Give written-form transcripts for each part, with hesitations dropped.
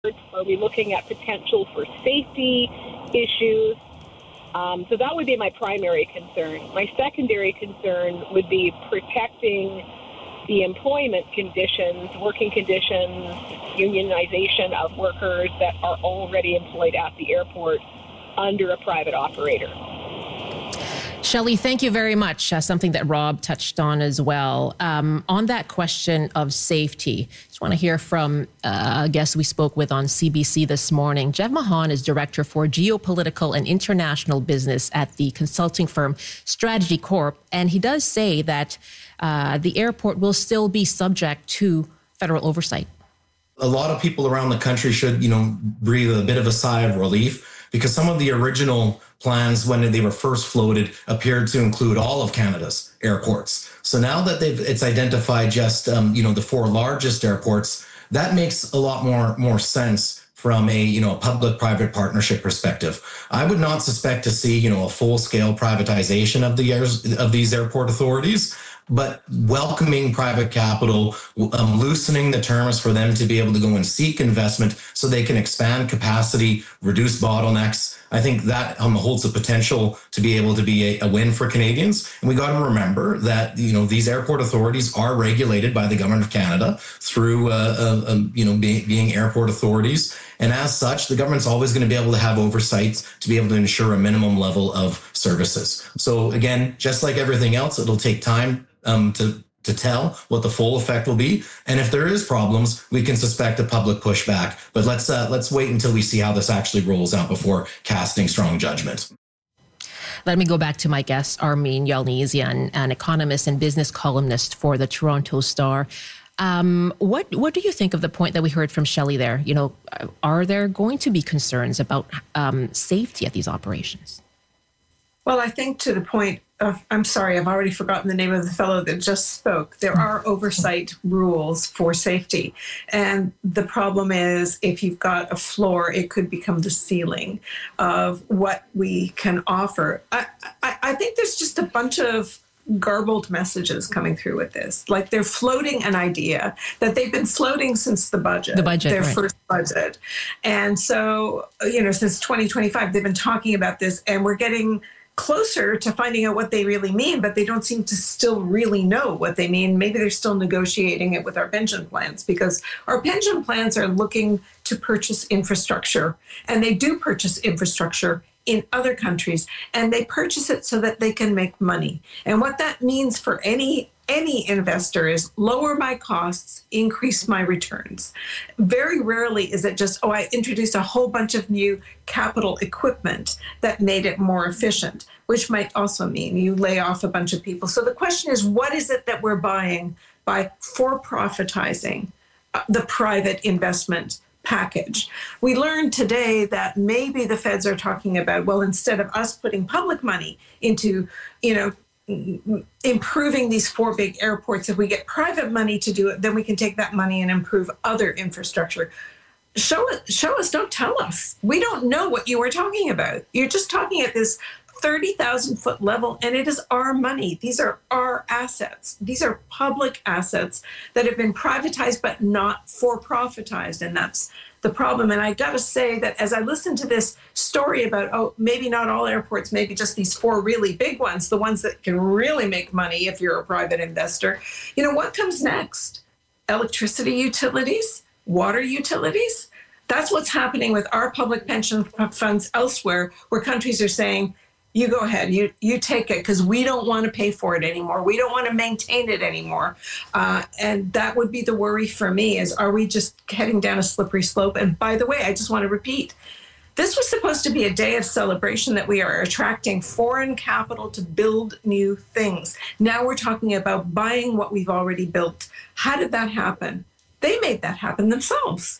Are we looking at potential for safety issues? So that would be my primary concern. My secondary concern would be protecting the employment conditions, working conditions, unionization of workers that are already employed at the airport under a private operator. Shelley, thank you very much. Something that Rob touched on as well. On that question of safety, just want to hear from a guest we spoke with on CBC this morning. Jeff Mahan is Director for Geopolitical and International Business at the consulting firm Strategy Corp. And he does say that the airport will still be subject to federal oversight. A lot of people around the country should, breathe a bit of a sigh of relief, because some of the original plans when they were first floated appeared to include all of Canada's airports. So now that it's identified just, the four largest airports, that makes a lot more sense from a public-private partnership perspective. I would not suspect to see, a full-scale privatization of these airport authorities, but welcoming private capital, loosening the terms for them to be able to go and seek investment so they can expand capacity, reduce bottlenecks. I think that holds the potential to be able to be a win for Canadians. And we got to remember that, these airport authorities are regulated by the Government of Canada through, being airport authorities. And as such, the government's always going to be able to have oversight to be able to ensure a minimum level of services. So again, just like everything else, it'll take time to tell what the full effect will be. And if there is problems, we can suspect a public pushback. But let's wait until we see how this actually rolls out before casting strong judgment. Let me go back to my guest, Armine Yalnizyan, an economist and business columnist for the Toronto Star. What do you think of the point that we heard from Shelley there? Are there going to be concerns about safety at these operations? Well, I think to the point of, I'm sorry, I've already forgotten the name of the fellow that just spoke. There are oversight rules for safety. And the problem is if you've got a floor, it could become the ceiling of what we can offer. I think there's just a bunch of garbled messages coming through with this. Like they're floating an idea that they've been floating since their right. First budget. And so, since 2025, they've been talking about this, and we're getting closer to finding out what they really mean, but they don't seem to still really know what they mean. Maybe they're still negotiating it with our pension plans, because our pension plans are looking to purchase infrastructure, and they do purchase infrastructure in other countries, and they purchase it so that they can make money. And what that means for any investor is lower my costs, increase my returns. Very rarely is it just, I introduced a whole bunch of new capital equipment that made it more efficient, which might also mean you lay off a bunch of people. So the question is, what is it that we're buying by for-profitizing the private investment package? We learned today that maybe the feds are talking about, well, instead of us putting public money into, improving these four big airports, if we get private money to do it, then we can take that money and improve other infrastructure. Show us, don't tell us. We don't know what you are talking about. You're just talking at this 30,000 foot level, and it is our money. These are our assets. These are public assets that have been privatized but not for-profitized, and that's the problem. And I got to say that as I listen to this story about, maybe not all airports, maybe just these four really big ones, the ones that can really make money if you're a private investor, what comes next? Electricity utilities, water utilities? That's what's happening with our public pension funds elsewhere, where countries are saying, you go ahead, you take it, because we don't want to pay for it anymore. We don't want to maintain it anymore. And that would be the worry for me, is are we just heading down a slippery slope? And by the way, I just want to repeat, this was supposed to be a day of celebration, that we are attracting foreign capital to build new things. Now we're talking about buying what we've already built. How did that happen? They made that happen themselves.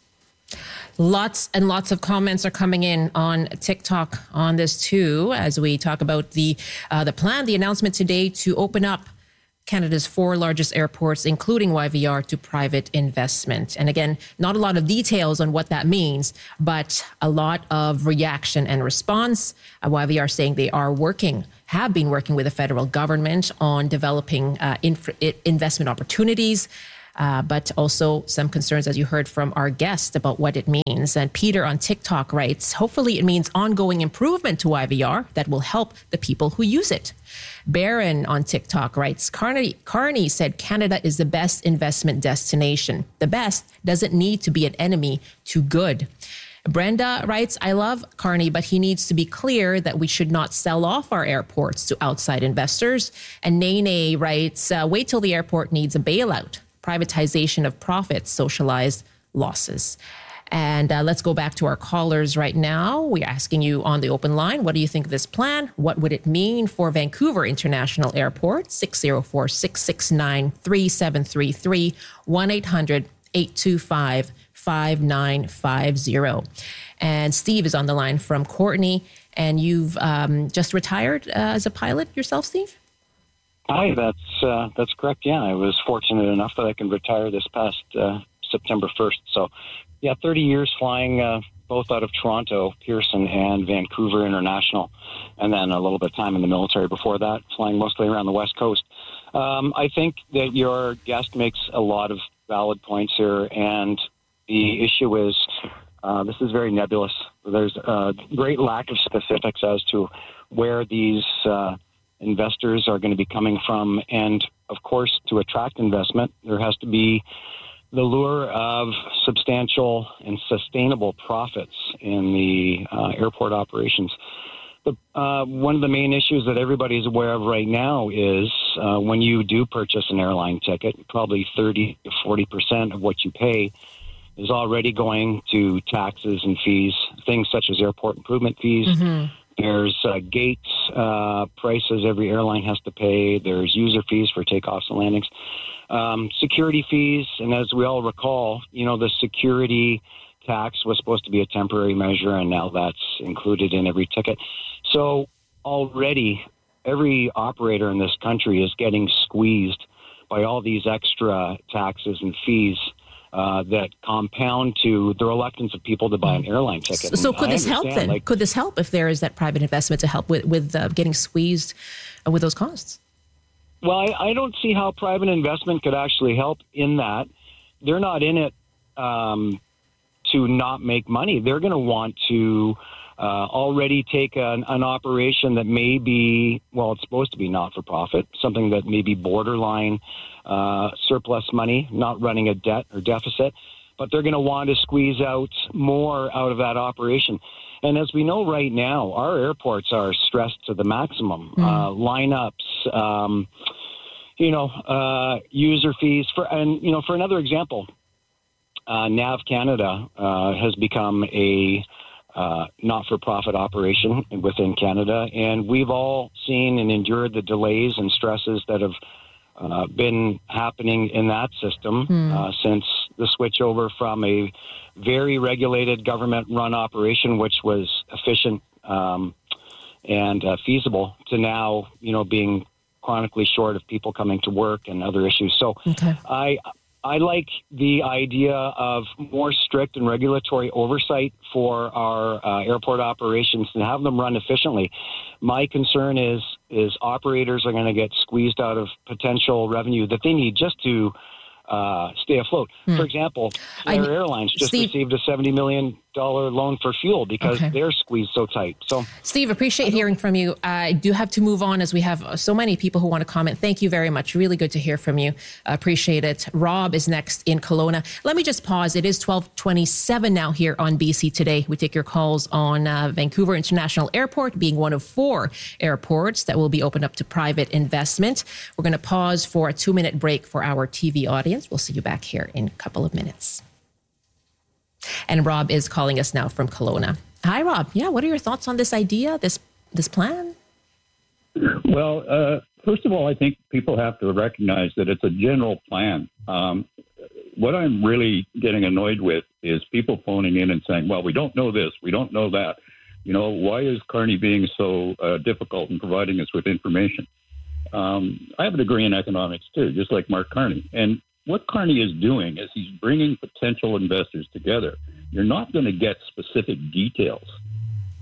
Lots and lots of comments are coming in on TikTok on this too, as we talk about the plan, the announcement today to open up Canada's four largest airports, including YVR, to private investment. And again, not a lot of details on what that means, but a lot of reaction and response. YVR saying they have been working with the federal government on developing investment opportunities. but also some concerns, as you heard from our guest, about what it means. And Peter on TikTok writes, hopefully it means ongoing improvement to IVR that will help the people who use it. Baron on TikTok writes, Carney said Canada is the best investment destination. The best doesn't need to be an enemy to good. Brenda writes, I love Carney, but he needs to be clear that we should not sell off our airports to outside investors. And Nene writes, wait till the airport needs a bailout. Privatization of profits, socialized losses. And let's go back to our callers right now. We're asking you on the open line, what do you think of this plan? What would it mean for Vancouver International Airport? 604-669-3733, 1-800-825-5950. And Steve is on the line from Courtenay, and you've just retired as a pilot yourself, Steve? Hi, that's correct. Yeah, I was fortunate enough that I can retire this past September 1st. So, yeah, 30 years flying both out of Toronto, Pearson, and Vancouver International, and then a little bit of time in the military before that, flying mostly around the West Coast. I think that your guest makes a lot of valid points here, and the issue is this is very nebulous. There's a great lack of specifics as to where these investors are going to be coming from, and of course, to attract investment, there has to be the lure of substantial and sustainable profits in the airport operations. One of the main issues that everybody is aware of right now is when you do purchase an airline ticket, probably 30 to 40% of what you pay is already going to taxes and fees, things such as airport improvement fees. Mm-hmm. There's gates prices every airline has to pay. There's user fees for takeoffs and landings. Security fees, and as we all recall, the security tax was supposed to be a temporary measure, and now that's included in every ticket. So already every operator in this country is getting squeezed by all these extra taxes and fees that compound to the reluctance of people to buy an airline ticket. So could this help then? Could this help if there is that private investment to help with getting squeezed with those costs? Well, I don't see how private investment could actually help in that. They're not in it to not make money. They're going to want to already take an operation that may be, well, it's supposed to be not-for-profit, something that may be borderline surplus money, not running a debt or deficit, but they're going to want to squeeze out more out of that operation. And as we know right now, our airports are stressed to the maximum. Lineups, user fees. For another example, NAV Canada has become a not-for-profit operation within Canada, and we've all seen and endured the delays and stresses that have been happening in that system since the switch over from a very regulated government-run operation, which was efficient and feasible, to now, being chronically short of people coming to work and other issues. So I like the idea of more strict and regulatory oversight for our airport operations and have them run efficiently. My concern is operators are going to get squeezed out of potential revenue that they need just to stay afloat. For example, Flair Airlines just received a $70 million loan for fuel because they're squeezed so tight. So, Steve, appreciate hearing from you. I do have to move on as we have so many people who want to comment. Thank you very much. Really good to hear from you. Appreciate it. Rob is next in Kelowna. Let me just pause. It is 12:27 now here on BC Today. We take your calls on Vancouver International Airport being one of 4 airports that will be opened up to private investment. We're going to pause for a 2-minute break for our TV audience. We'll see you back here in a couple of minutes. And Rob is calling us now from Kelowna. Hi, Rob. Yeah, what are your thoughts on this idea, this plan? Well, first of all, I think people have to recognize that it's a general plan. What I'm really getting annoyed with is people phoning in and saying, well, we don't know this, we don't know that. Why is Carney being so difficult in providing us with information? I have a degree in economics, too, just like Mark Carney. And what Carney is doing is he's bringing potential investors together. You're not going to get specific details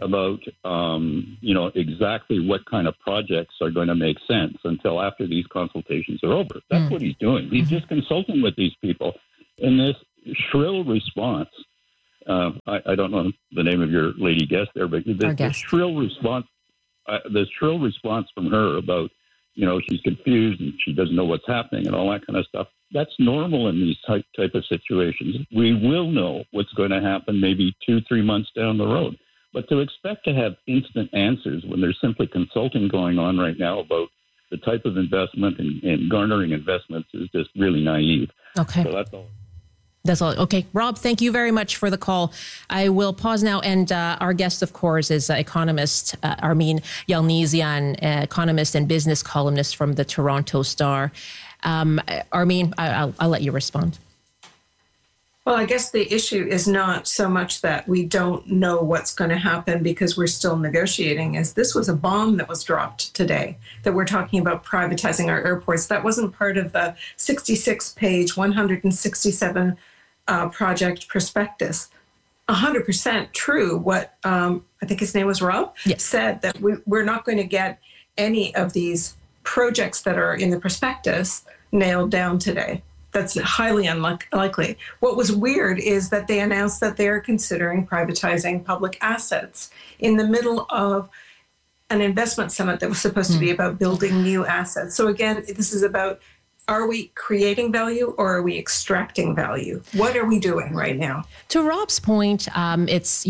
about, exactly what kind of projects are going to make sense until after these consultations are over. That's what he's doing. He's just consulting with these people. And this shrill response, I don't know the name of your lady guest there, but the shrill response from her about, she's confused and she doesn't know what's happening and all that kind of stuff. That's normal in these type of situations. We will know what's going to happen maybe 2-3 months down the road. But to expect to have instant answers when there's simply consulting going on right now about the type of investment and garnering investments is just really naive. Okay. So that's all. That's all. Okay. Rob, thank you very much for the call. I will pause now. And our guest, of course, is economist Armin Yalnizyan, economist and business columnist from the Toronto Star. Armin, I'll let you respond. Well, I guess the issue is not so much that we don't know what's going to happen because we're still negotiating, as this was a bomb that was dropped today, that we're talking about privatizing our airports. That wasn't part of the 66-page, 167 project prospectus. 100% true what I think his name was Rob, said that we're not going to get any of these projects that are in the prospectus nailed down today. That's highly unlikely. What was weird is that they announced that they are considering privatizing public assets in the middle of an investment summit that was supposed to be about building new assets. So again, this is about, are we creating value or are we extracting value? What are we doing right now? To Rob's point, it's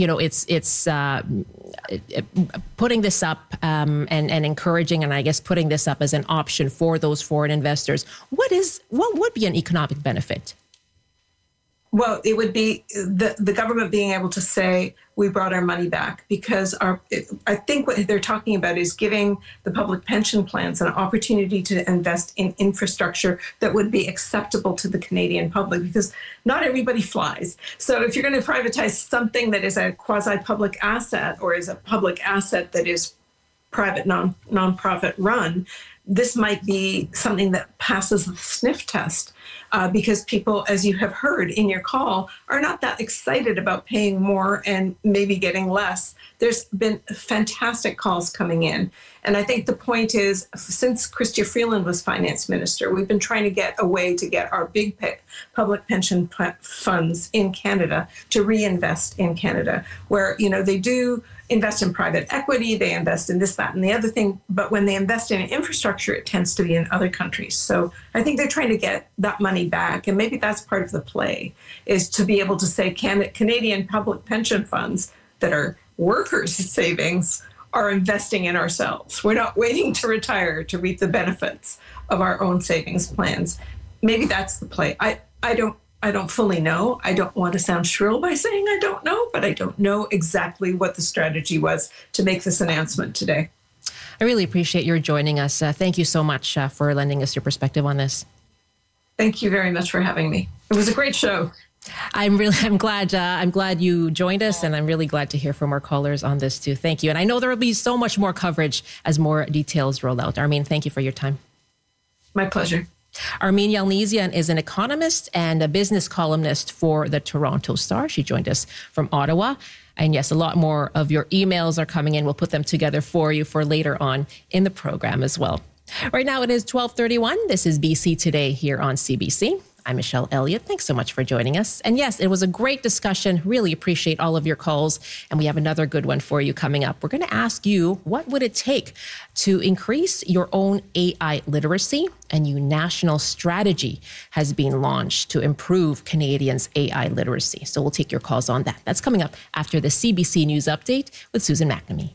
putting this up and encouraging, and I guess putting this up as an option for those foreign investors. What would be an economic benefit? Well, it would be the government being able to say, we brought our money back, because I think what they're talking about is giving the public pension plans an opportunity to invest in infrastructure that would be acceptable to the Canadian public, because not everybody flies. So if you're going to privatize something that is a quasi-public asset or is a public asset that is private non-profit run, this might be something that passes the sniff test. Because people, as you have heard in your call, are not that excited about paying more and maybe getting less. There's been fantastic calls coming in. And I think the point is, since Chrystia Freeland was finance minister, we've been trying to get a way to get our big public pension funds in Canada to reinvest in Canada, where, they do invest in private equity, they invest in this, that, and the other thing. But when they invest in infrastructure, it tends to be in other countries. So I think they're trying to get that money back. And maybe that's part of the play, is to be able to say Canadian public pension funds that are workers' savings are investing in ourselves. We're not waiting to retire to reap the benefits of our own savings plans. Maybe that's the play. I don't fully know. I don't want to sound shrill by saying I don't know, but I don't know exactly what the strategy was to make this announcement today. I really appreciate your joining us. Thank you so much for lending us your perspective on this. Thank you very much for having me. It was a great show. I'm glad you joined us, and I'm really glad to hear from our callers on this too. Thank you. And I know there will be so much more coverage as more details roll out. Armin, thank you for your time. My pleasure. Armin Yalnizyan is an economist and a business columnist for the Toronto Star. She joined us from Ottawa. And yes, a lot more of your emails are coming in. We'll put them together for you for later on in the program as well. Right now it is 12:31. This is BC Today here on CBC. I'm Michelle Elliott. Thanks so much for joining us. And yes, it was a great discussion. Really appreciate all of your calls. And we have another good one for you coming up. We're going to ask you, what would it take to increase your own AI literacy? A new national strategy has been launched to improve Canadians' AI literacy. So we'll take your calls on that. That's coming up after the CBC News Update with Susan McNamee.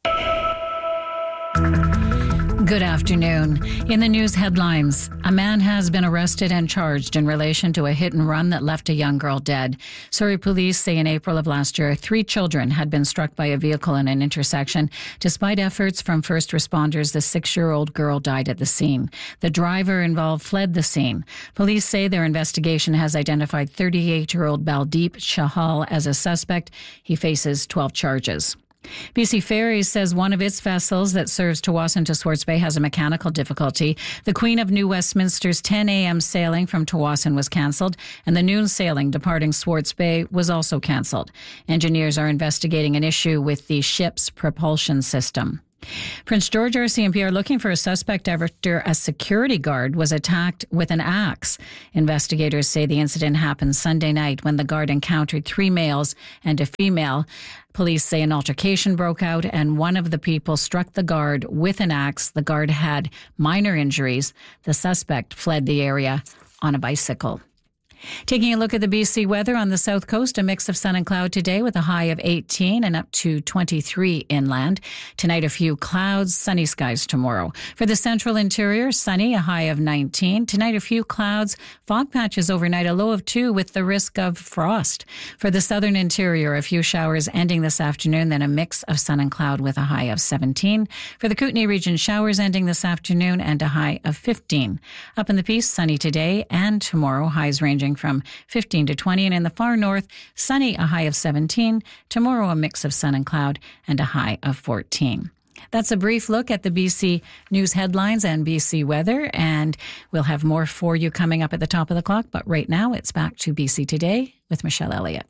Good afternoon. In the news headlines, a man has been arrested and charged in relation to a hit and run that left a young girl dead. Surrey police say in April of last year, 3 children had been struck by a vehicle in an intersection. Despite efforts from first responders, the 6-year-old girl died at the scene. The driver involved fled the scene. Police say their investigation has identified 38-year-old Baldeep Chahal as a suspect. He faces 12 charges. BC Ferries says one of its vessels that serves Tsawwassen to Swartz Bay has a mechanical difficulty. The Queen of New Westminster's 10 a.m. sailing from Tsawwassen was cancelled, and the noon sailing departing Swartz Bay was also cancelled. Engineers are investigating an issue with the ship's propulsion system. Prince George RCMP are looking for a suspect after a security guard was attacked with an axe. Investigators say the incident happened Sunday night when the guard encountered 3 males and a female. Police say an altercation broke out and one of the people struck the guard with an axe. The guard had minor injuries. The suspect fled the area on a bicycle. Taking a look at the BC weather on the south coast, a mix of sun and cloud today with a high of 18 and up to 23 inland. Tonight, a few clouds, sunny skies tomorrow. For the central interior, sunny, a high of 19. Tonight, a few clouds, fog patches overnight, a low of 2 with the risk of frost. For the southern interior, a few showers ending this afternoon, then a mix of sun and cloud with a high of 17. For the Kootenay region, showers ending this afternoon and a high of 15. Up in the Peace, sunny today and tomorrow, highs ranging from 15 to 20, and in the far north, sunny, a high of 17. Tomorrow, a mix of sun and cloud and a high of 14. That's a brief look at the BC news headlines and BC weather, and we'll have more for you coming up at the top of the clock. But right now, it's back to BC Today with Michelle Elliott.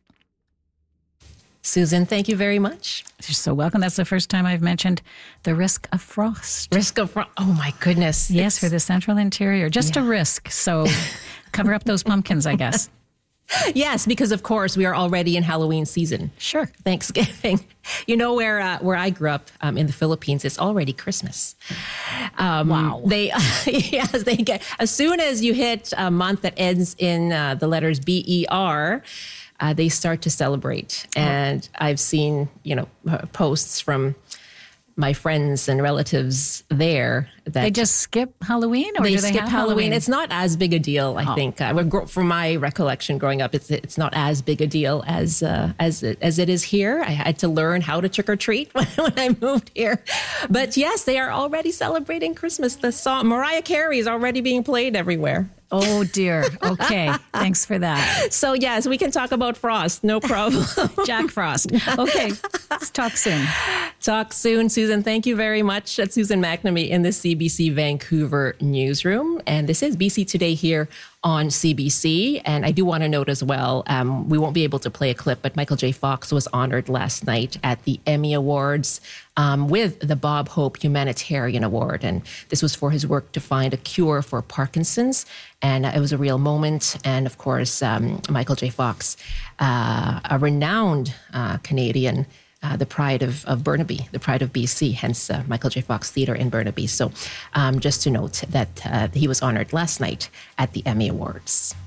Susan, thank you very much. You're so welcome. That's the first time I've mentioned the risk of frost. Risk of frost. Oh, my goodness. Yes, for the central interior. Just a risk. So cover up those pumpkins, I guess. Yes, because of course we are already in Halloween season. Sure. Thanksgiving. You know where I grew up in the Philippines, it's already Christmas. Wow. They get, as soon as you hit a month that ends in the letters BER, they start to celebrate. And I've seen, posts from my friends and relatives there that they just skip Halloween, or they do they skip have Halloween? It's not as big a deal, I think. From my recollection growing up, it's not as big a deal as it is here. I had to learn how to trick or treat when I moved here, but yes, they are already celebrating Christmas. The song Mariah Carey is already being played everywhere. Oh, dear. Okay. Thanks for that. So, yes, we can talk about Frost. No problem. Jack Frost. Okay. Let's talk soon. Talk soon, Susan. Thank you very much. That's Susan McNamee in the CBC Vancouver newsroom. And this is BC Today here on CBC. And I do want to note as well, we won't be able to play a clip, but Michael J. Fox was honored last night at the Emmy Awards with the Bob Hope Humanitarian Award. And this was for his work to find a cure for Parkinson's. And it was a real moment. And of course, Michael J. Fox, a renowned Canadian, the pride of Burnaby, the pride of BC, hence Michael J. Fox Theatre in Burnaby. So just to note that he was honored last night at the Emmy Awards.